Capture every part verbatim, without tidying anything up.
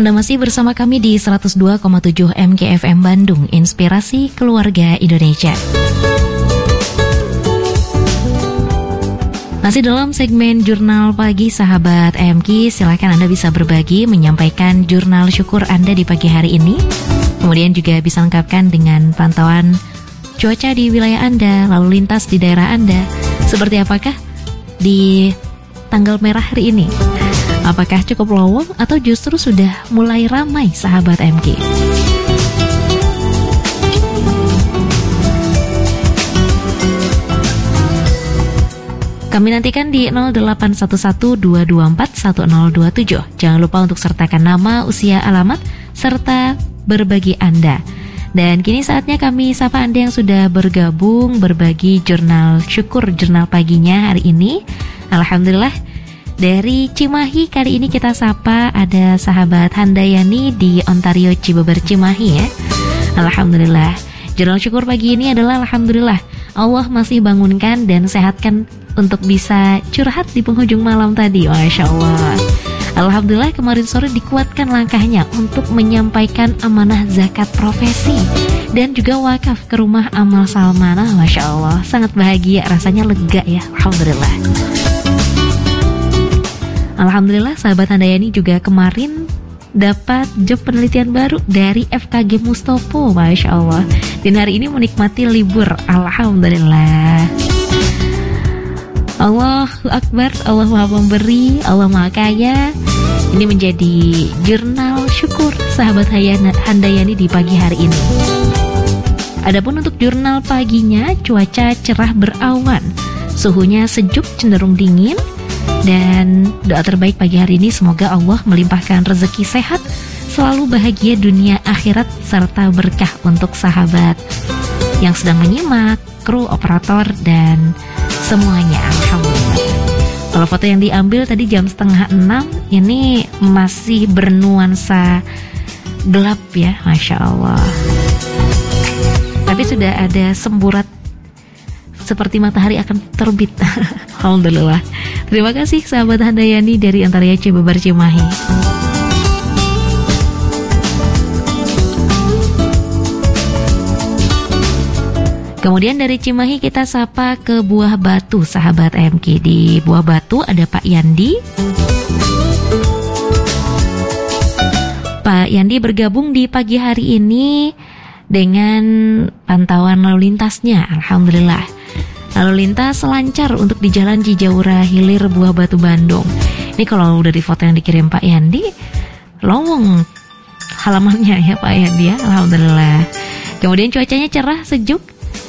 Anda masih bersama kami di seratus dua koma tujuh M K F M Bandung, Inspirasi Keluarga Indonesia. Masih dalam segmen Jurnal Pagi Sahabat M K, silakan Anda bisa berbagi, menyampaikan jurnal syukur Anda di pagi hari ini. Kemudian juga bisa lengkapkan dengan pantauan cuaca di wilayah Anda, lalu lintas di daerah Anda. Seperti apakah di tanggal merah hari ini? Apakah cukup lowong atau justru sudah mulai ramai sahabat M K? Kami nantikan di nol delapan satu satu dua dua empat satu nol dua tujuh. Jangan lupa untuk sertakan nama, usia, alamat, serta berbagi Anda. Dan kini saatnya kami sapa Anda yang sudah bergabung berbagi jurnal syukur, jurnal paginya hari ini. Alhamdulillah, dari Cimahi kali ini kita sapa ada sahabat Handayani di Ontario, Cibeber, Cimahi ya. Alhamdulillah, jurnal syukur pagi ini adalah Alhamdulillah Allah masih bangunkan dan sehatkan untuk bisa curhat di penghujung malam tadi. Masya Allah, Alhamdulillah kemarin sore dikuatkan langkahnya untuk menyampaikan amanah zakat profesi dan juga wakaf ke rumah amal Salmanah. Masya Allah, sangat bahagia, rasanya lega ya. Alhamdulillah. Alhamdulillah sahabat Handayani juga kemarin dapat job penelitian baru dari F K G Mustopo. Masya Allah, dan hari ini menikmati libur. Alhamdulillah. Allahu Akbar, Allah Maha Pemberi, Allah Maha Kaya. Ini menjadi jurnal syukur sahabat Handayani di pagi hari ini. Adapun untuk jurnal paginya, cuaca cerah berawan, suhunya sejuk cenderung dingin. Dan doa terbaik pagi hari ini, semoga Allah melimpahkan rezeki sehat, selalu bahagia dunia akhirat, serta berkah untuk sahabat yang sedang menyimak, kru, operator, dan semuanya. Alhamdulillah. Kalau foto yang diambil tadi jam setengah enam, ini masih bernuansa gelap ya, Masya Allah. Tapi sudah ada semburat seperti matahari akan terbit. Alhamdulillah. Terima kasih sahabat Handayani dari Ontario, Cibeber, Cimahi. Kemudian dari Cimahi kita sapa ke Buah Batu sahabat M K. Di Buah Batu ada Pak Yandi. Pak Yandi bergabung di pagi hari ini dengan pantauan lalu lintasnya. Alhamdulillah, lalu lintas lancar untuk di Jalan Cijaura Hilir, Buah Batu, Bandung. Ini kalau dari foto yang dikirim Pak Yandi, lowong halamannya ya Pak Yandi ya. Alhamdulillah. Kemudian cuacanya cerah, sejuk.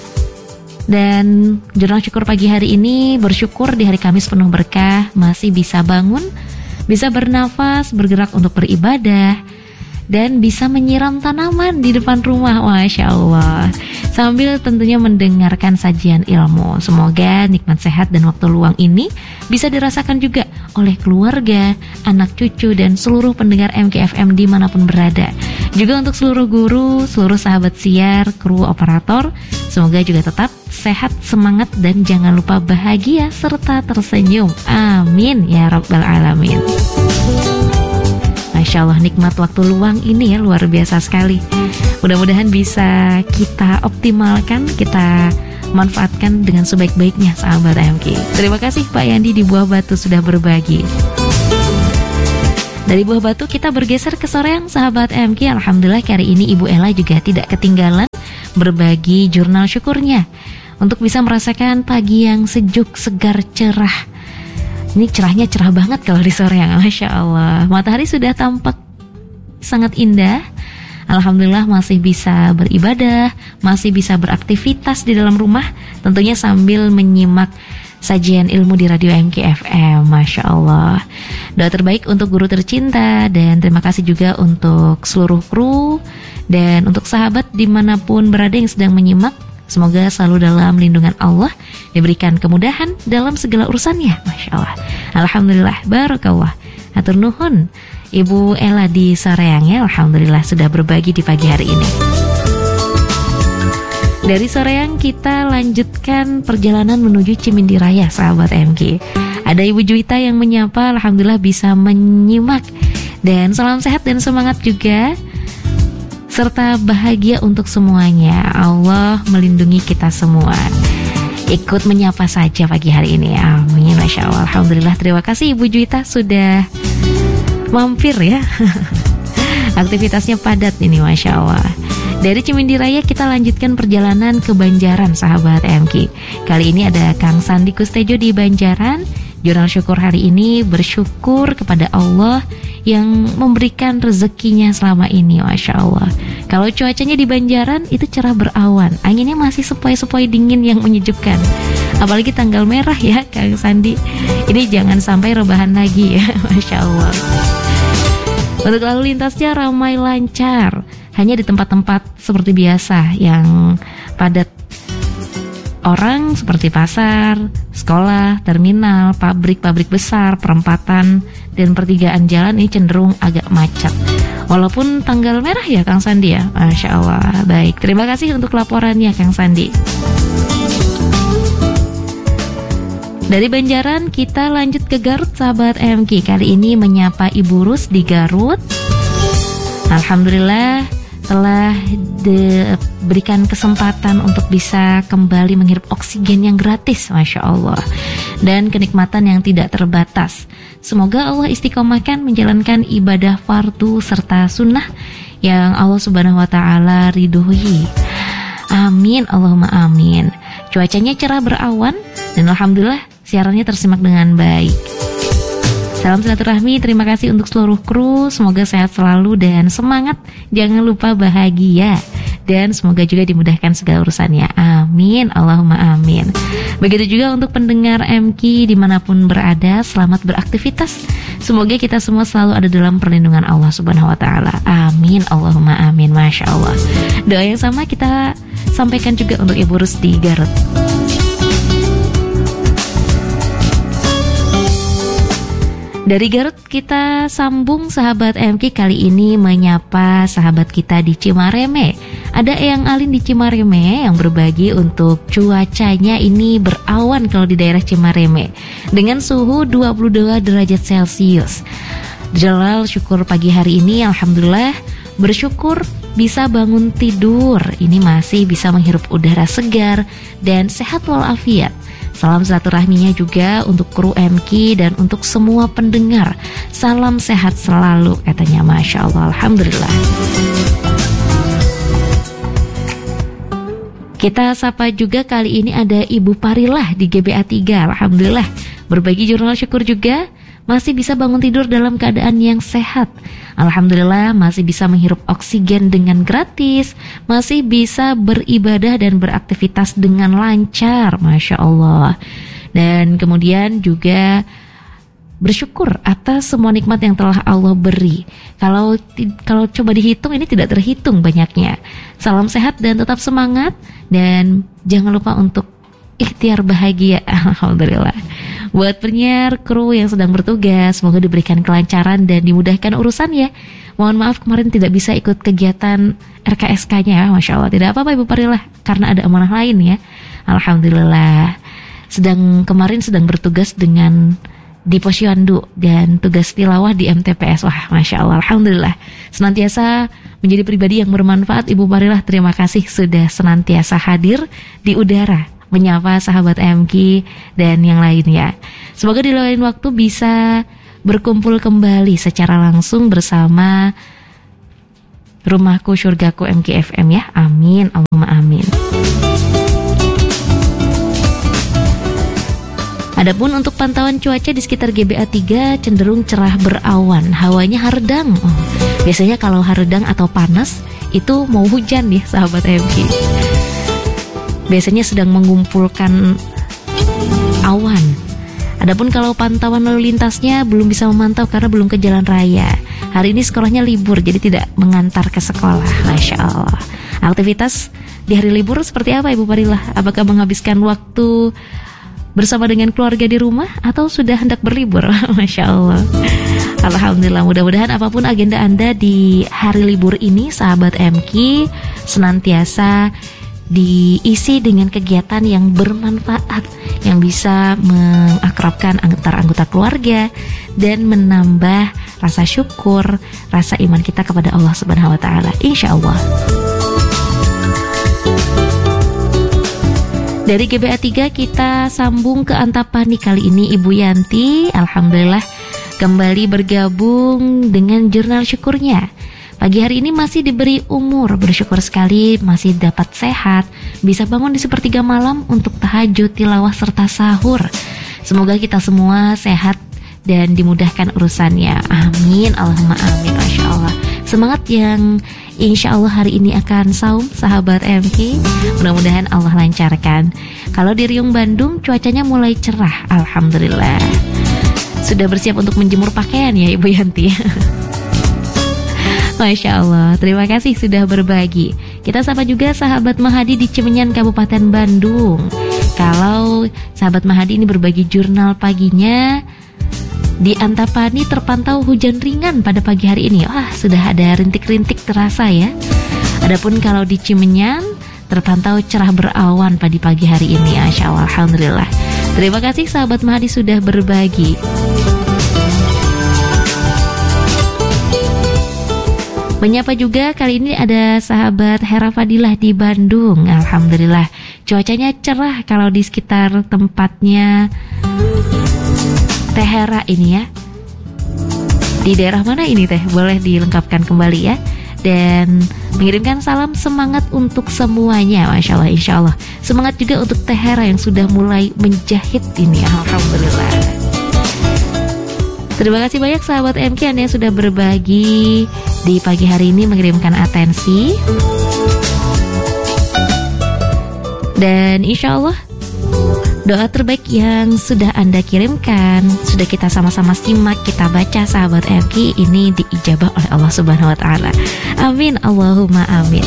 Dan jurnal syukur pagi hari ini bersyukur di hari Kamis penuh berkah, masih bisa bangun, bisa bernafas, bergerak untuk beribadah, dan bisa menyiram tanaman di depan rumah. Masya Allah, sambil tentunya mendengarkan sajian ilmu. Semoga nikmat sehat dan waktu luang ini bisa dirasakan juga oleh keluarga, anak cucu, dan seluruh pendengar M K F M dimanapun berada. Juga untuk seluruh guru, seluruh sahabat siar, kru, operator, semoga juga tetap sehat, semangat, dan jangan lupa bahagia serta tersenyum. Amin ya Rabbal Alamin. Masya Allah, nikmat waktu luang ini ya luar biasa sekali. Mudah-mudahan bisa kita optimalkan, kita manfaatkan dengan sebaik-baiknya sahabat M K. Terima kasih Pak Yandi di Buah Batu sudah berbagi. Dari Buah Batu kita bergeser ke Soreang sahabat M K. Alhamdulillah hari ini Ibu Ella juga tidak ketinggalan berbagi jurnal syukurnya untuk bisa merasakan pagi yang sejuk, segar, cerah. Ini cerahnya cerah banget kalau di Soreang. Masya Allah, matahari sudah tampak sangat indah. Alhamdulillah masih bisa beribadah, masih bisa beraktivitas di dalam rumah, tentunya sambil menyimak sajian ilmu di radio M K F M. Masya Allah. Doa terbaik untuk guru tercinta, dan terima kasih juga untuk seluruh kru dan untuk sahabat dimanapun berada yang sedang menyimak. Semoga selalu dalam lindungan Allah, diberikan kemudahan dalam segala urusannya. Masya Allah. Alhamdulillah, barakallah. Hatur nuhun Ibu Ella di Soreang ya. Alhamdulillah sudah berbagi di pagi hari ini. Dari Soreang kita lanjutkan perjalanan menuju Cimindi Raya sahabat M K. Ada Ibu Juwita yang menyapa. Alhamdulillah bisa menyimak Dan salam sehat dan semangat juga, serta bahagia untuk semuanya. Allah melindungi kita semua. Ikut menyapa saja pagi hari ini. Amin, Masya Allah. Alhamdulillah, terima kasih Ibu Juwita sudah mampir ya. Aktivitasnya padat ini, Masya Allah. Dari Cimindi Raya kita lanjutkan perjalanan ke Banjaran, sahabat M K. Kali ini ada Kang Sandi Kustejo di Banjaran. Jurnal syukur hari ini bersyukur kepada Allah yang memberikan rezekinya selama ini, Masya Allah. Kalau cuacanya di Banjaran itu cerah berawan, anginnya masih sepoi-sepoi dingin yang menyejukkan. Apalagi tanggal merah ya Kang Sandi. Ini jangan sampai rebahan lagi ya, Masya Allah. Untuk lalu lintasnya ramai lancar, hanya di tempat-tempat seperti biasa yang padat orang seperti pasar, sekolah, terminal, pabrik-pabrik besar, perempatan, dan pertigaan jalan ini cenderung agak macet. Walaupun tanggal merah ya Kang Sandi ya, Masya Allah. Baik, terima kasih untuk laporannya Kang Sandi. Dari Banjaran kita lanjut ke Garut, sahabat M K. Kali ini menyapa Ibu Rus di Garut. Alhamdulillah telah diberikan kesempatan untuk bisa kembali menghirup oksigen yang gratis, Masya Allah, dan kenikmatan yang tidak terbatas. Semoga Allah istiqomahkan menjalankan ibadah fardu serta sunnah yang Allah Subhanahu wa Ta'ala ridhoi. Amin, Allahumma amin. Cuacanya cerah berawan dan alhamdulillah siarannya tersimak dengan baik. Salam silaturahmi, terima kasih untuk seluruh kru. Semoga sehat selalu dan semangat. Jangan lupa bahagia. Dan semoga juga dimudahkan segala urusannya. Amin, Allahumma amin. Begitu juga untuk pendengar M K dimanapun berada, selamat beraktivitas. Semoga kita semua selalu ada dalam perlindungan Allah Subhanahu wa Ta'ala. Amin, Allahumma amin. Masya Allah. Doa yang sama kita sampaikan juga untuk Ibu Rus di Garut. Dari Garut kita sambung, sahabat M K, kali ini menyapa sahabat kita di Cimareme. Ada Eyang Alin di Cimareme yang berbagi untuk cuacanya ini berawan kalau di daerah Cimareme dengan suhu dua puluh dua derajat Celcius. Jurnal syukur pagi hari ini alhamdulillah bersyukur bisa bangun tidur. Ini masih bisa menghirup udara segar dan sehat walafiat. Salam silaturahminya juga untuk kru M K dan untuk semua pendengar. Salam sehat selalu katanya, Masya Allah, alhamdulillah. Kita sapa juga kali ini ada Ibu Parilah di G B A tiga. Alhamdulillah berbagi jurnal syukur juga. Masih bisa bangun tidur dalam keadaan yang sehat. Alhamdulillah masih bisa menghirup oksigen dengan gratis. Masih bisa beribadah dan beraktivitas dengan lancar, Masya Allah. Dan kemudian juga bersyukur atas semua nikmat yang telah Allah beri. Kalau kalau coba dihitung ini tidak terhitung banyaknya. Salam sehat dan tetap semangat. Dan jangan lupa untuk ikhtiar bahagia. Alhamdulillah. Buat penyiar, kru yang sedang bertugas, semoga diberikan kelancaran dan dimudahkan urusannya. Mohon maaf kemarin tidak bisa ikut kegiatan R K S K-nya, Masya Allah. Tidak apa-apa Ibu Parilah, karena ada amanah lain ya. Alhamdulillah. Sedang kemarin sedang bertugas dengan di Posyandu dan tugas tilawah di M T P S. Wah, Masya Allah, alhamdulillah. Senantiasa menjadi pribadi yang bermanfaat. Ibu Parilah, terima kasih sudah senantiasa hadir di udara, menyapa sahabat M K dan yang lainnya. Semoga di lain waktu bisa berkumpul kembali secara langsung bersama Rumahku Syurgaku M K F M ya. Amin, Allahumma amin. Adapun untuk pantauan cuaca di sekitar G B A tiga cenderung cerah berawan, hawanya haredang. Oh, biasanya kalau haredang atau panas itu mau hujan ya sahabat M K. Biasanya sedang mengumpulkan awan. Adapun kalau pantauan lalu lintasnya belum bisa memantau karena belum ke jalan raya. Hari ini sekolahnya libur, jadi tidak mengantar ke sekolah. Masya Allah. Aktivitas di hari libur seperti apa Ibu Parilah? Apakah menghabiskan waktu bersama dengan keluarga di rumah atau sudah hendak berlibur? Masya Allah. Alhamdulillah, mudah-mudahan apapun agenda Anda di hari libur ini, sahabat M K, senantiasa diisi dengan kegiatan yang bermanfaat, yang bisa mengakrabkan antar anggota keluarga dan menambah rasa syukur, rasa iman kita kepada Allah Subhanahu wa taala, insya Allah. Dari G B A tiga kita sambung ke Antapani kali ini. Ibu Yanti alhamdulillah kembali bergabung dengan jurnal syukurnya. Pagi hari ini masih diberi umur, bersyukur sekali masih dapat sehat, bisa bangun di sepertiga malam untuk tahajud, tilawah serta sahur. Semoga kita semua sehat dan dimudahkan urusannya. Amin, Allahumma amin. Masya Allah. Semangat yang insya Allah hari ini akan saum, sahabat M K. Mudah-mudahan Allah lancarkan. Kalau di Riung Bandung cuacanya mulai cerah, alhamdulillah. Sudah bersiap untuk menjemur pakaian ya Ibu Yanti. Masya Allah, terima kasih sudah berbagi. Kita sapa juga sahabat Mahadi di Cimenyan, Kabupaten Bandung. Kalau sahabat Mahadi ini berbagi jurnal paginya, di Antapani terpantau hujan ringan pada pagi hari ini. Wah, sudah ada rintik-rintik terasa ya. Adapun kalau di Cimenyan terpantau cerah berawan pada pagi hari ini. Masya Allah, alhamdulillah. Terima kasih sahabat Mahadi sudah berbagi. Menyapa juga kali ini ada sahabat Hera Fadilah di Bandung. Alhamdulillah cuacanya cerah kalau di sekitar tempatnya Teh Hera ini ya. Di daerah mana ini Teh? Boleh dilengkapkan kembali ya. Dan mengirimkan salam semangat untuk semuanya. Masya Allah, insya Allah. Semangat juga untuk Teh Hera yang sudah mulai menjahit ini. Alhamdulillah. Terima kasih banyak sahabat M K Anda yang sudah berbagi di pagi hari ini, mengirimkan atensi. Dan insya Allah doa terbaik yang sudah Anda kirimkan, sudah kita sama-sama simak, kita baca sahabat M K, ini diijabah oleh Allah Subhanahu wa taala. Amin, Allahumma amin.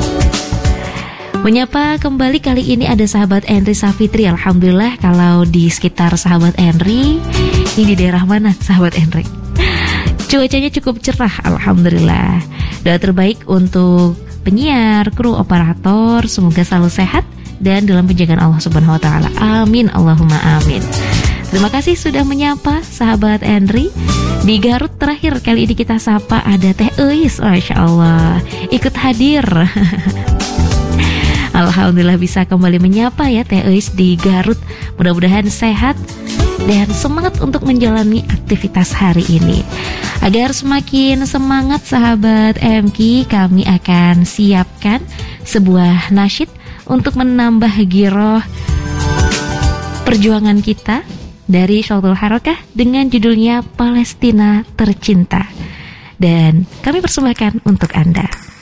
Menyapa kembali kali ini ada sahabat Henry Safitri. Alhamdulillah kalau di sekitar sahabat Henry, ini di daerah mana sahabat Henry? Cuacanya cukup cerah, alhamdulillah. Doa terbaik untuk penyiar, kru operator, semoga selalu sehat dan dalam penjagaan Allah Subhanahu wa taala. Amin, Allahumma amin. Terima kasih sudah menyapa sahabat Henry. Di Garut terakhir kali ini kita sapa ada Teh Eis. Masya Allah, ikut hadir. Alhamdulillah bisa kembali menyapa ya Teh Eis di Garut. Mudah-mudahan sehat dan semangat untuk menjalani aktivitas hari ini. Agar semakin semangat sahabat M K, kami akan siapkan sebuah nasyid untuk menambah giroh perjuangan kita dari Syaratul Harakah dengan judulnya Palestina Tercinta. Dan kami persembahkan untuk Anda.